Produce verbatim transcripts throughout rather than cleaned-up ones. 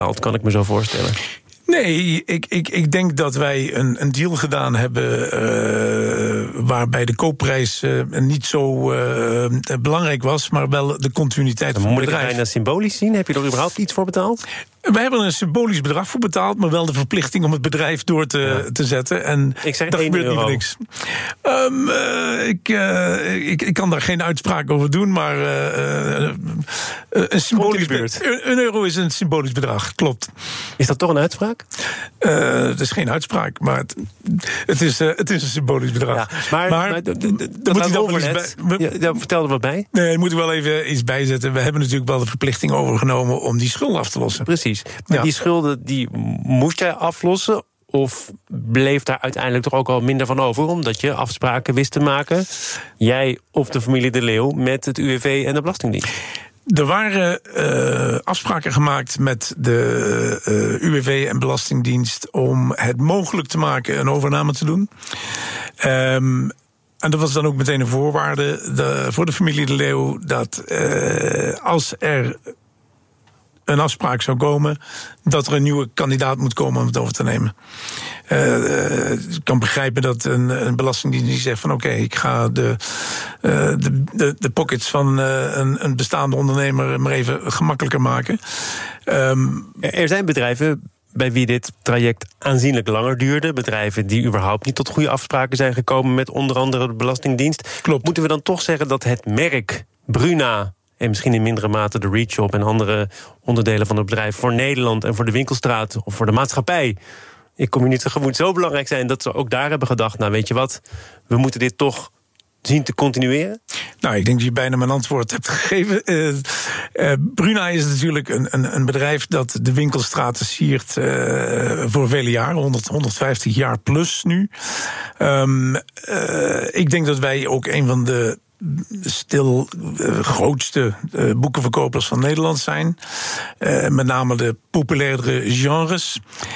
kan ik me zo voorstellen. Nee, ik, ik, ik denk dat wij een, een deal gedaan hebben uh, waarbij de koopprijs uh, niet zo uh, belangrijk was, maar wel de continuïteit van het bedrijf. Moet ik het bijna symbolisch zien? Heb je er überhaupt iets voor betaald? Wij hebben er een symbolisch bedrag voor betaald, maar wel de verplichting om het bedrijf door te, ja. te zetten. En ik zeg dat gebeurt niet voor niks. Um, uh, ik, uh, ik, ik kan daar geen uitspraak over doen, maar uh, uh, een, symbolisch be- een euro is een symbolisch bedrag, klopt. Is dat toch een uitspraak? Uh, het is geen uitspraak, maar het, het, is, uh, het is een symbolisch bedrag. Ja, maar, maar, maar d- d- d- dat moet wel eens bij. We, ja, ja, vertel er wat bij. Nee, daar moet ik wel even iets bijzetten. We hebben natuurlijk wel de verplichting overgenomen om die schulden af te lossen. Precies. Maar ja. die schulden die moest jij aflossen, of bleef daar uiteindelijk toch ook al minder van over, omdat je afspraken wist te maken, jij of de familie De Leeuw, met het U W V en de Belastingdienst? Er waren uh, afspraken gemaakt met de uh, U W V en Belastingdienst om het mogelijk te maken een overname te doen. Um, En dat was dan ook meteen een voorwaarde de, voor de familie De Leeuw, dat uh, als er een afspraak zou komen, dat er een nieuwe kandidaat moet komen om het over te nemen. Uh, ik kan begrijpen dat een, een belastingdienst die zegt van oké, okay, ik ga de, uh, de, de, de pockets van uh, een, een bestaande ondernemer maar even gemakkelijker maken. Um, er zijn bedrijven bij wie dit traject aanzienlijk langer duurde. Bedrijven die überhaupt niet tot goede afspraken zijn gekomen met onder andere de Belastingdienst. Klopt. Moeten we dan toch zeggen dat het merk Bruna en misschien in mindere mate de Reachshop en andere onderdelen van het bedrijf voor Nederland en voor de winkelstraat of voor de maatschappij, ik kom je niet tegemoet, zo belangrijk zijn dat ze ook daar hebben gedacht, nou weet je wat, we moeten dit toch zien te continueren? Nou, ik denk dat je bijna mijn antwoord hebt gegeven. Uh, uh, Bruna is natuurlijk een, een, een bedrijf dat de winkelstraten siert uh, voor vele jaren, honderd, honderdvijftig jaar plus nu. Um, uh, ik denk dat wij ook een van de stil uh, grootste uh, boekenverkopers van Nederland zijn. Uh, met name de populairdere genres.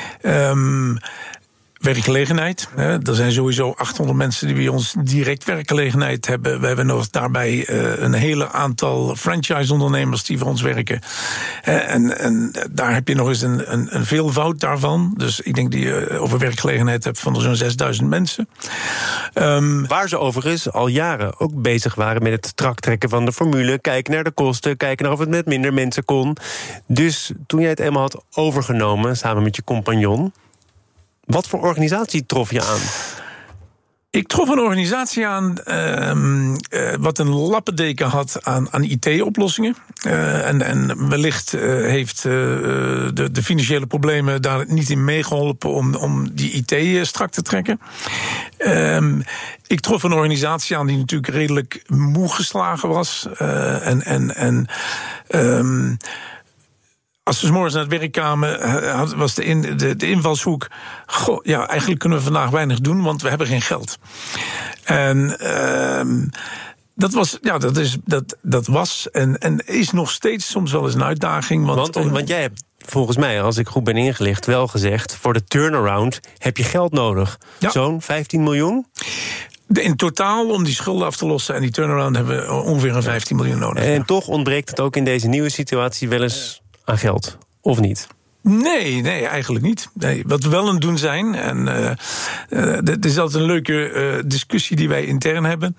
Um, Werkgelegenheid. Hè. Er zijn sowieso achthonderd mensen die bij ons direct werkgelegenheid hebben. We hebben nog daarbij uh, een hele aantal franchise-ondernemers die voor ons werken. Uh, en, en daar heb je nog eens een, een, een veelvoud daarvan. Dus ik denk dat je over werkgelegenheid hebt van zo'n zesduizend mensen. Um, Waar ze overigens al jaren ook bezig waren met het traktrekken van de formule, kijken naar de kosten, kijken naar of het met minder mensen kon. Dus toen jij het eenmaal had overgenomen, samen met je compagnon, wat voor organisatie trof je aan? Ik trof een organisatie aan uh, uh, wat een lappendeken had aan, aan I T-oplossingen. Uh, en, en wellicht uh, heeft uh, de, de financiële problemen daar niet in meegeholpen om, om die I T strak te trekken. Uh, ik trof een organisatie aan die natuurlijk redelijk moe geslagen was. Uh, en en, en um, als we 's morgens naar het werk kwamen, was de, in, de, de invalshoek, goh, ja, eigenlijk kunnen we vandaag weinig doen, want we hebben geen geld. En uh, dat was, ja, dat is, dat, dat was en, en is nog steeds soms wel eens een uitdaging. Want, want, want jij hebt volgens mij, als ik goed ben ingelicht, wel gezegd, voor de turnaround heb je geld nodig. Ja. Zo'n vijftien miljoen? In totaal, om die schulden af te lossen en die turnaround, hebben we ongeveer een vijftien miljoen nodig. En ja. Toch ontbreekt het ook in deze nieuwe situatie wel eens aan geld, of niet? Nee, nee, eigenlijk niet. Nee, wat we wel aan het doen zijn, en uh, uh, dit is altijd een leuke uh, discussie die wij intern hebben.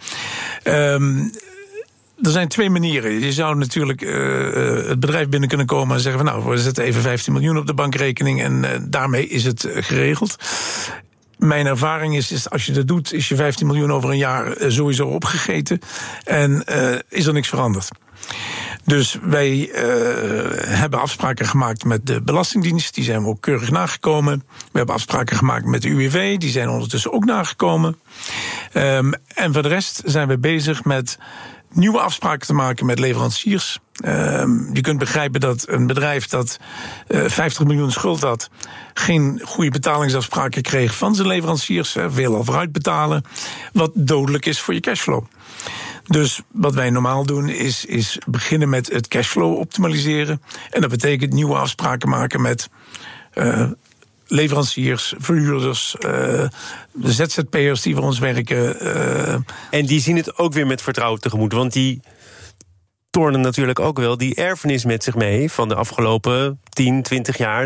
Um, Er zijn twee manieren. Je zou natuurlijk uh, het bedrijf binnen kunnen komen en zeggen van nou, we zetten even vijftien miljoen op de bankrekening en uh, daarmee is het uh, geregeld. Mijn ervaring is, is, als je dat doet, is je vijftien miljoen over een jaar uh, sowieso opgegeten en uh, is er niks veranderd. Dus wij uh, hebben afspraken gemaakt met de Belastingdienst. Die zijn we ook keurig nagekomen. We hebben afspraken gemaakt met de U W V. Die zijn ondertussen ook nagekomen. Um, en voor de rest zijn we bezig met nieuwe afspraken te maken met leveranciers. Um, je kunt begrijpen dat een bedrijf dat uh, vijftig miljoen schuld had, geen goede betalingsafspraken kreeg van zijn leveranciers. Hè, veelal vooruit betalen. Wat dodelijk is voor je cashflow. Dus wat wij normaal doen is, is beginnen met het cashflow optimaliseren. En dat betekent nieuwe afspraken maken met uh, leveranciers, verhuurders, uh, de Z Z P'ers die voor ons werken. Uh. En die zien het ook weer met vertrouwen tegemoet, want die tornen natuurlijk ook wel die erfenis met zich mee van de afgelopen tien, twintig jaar.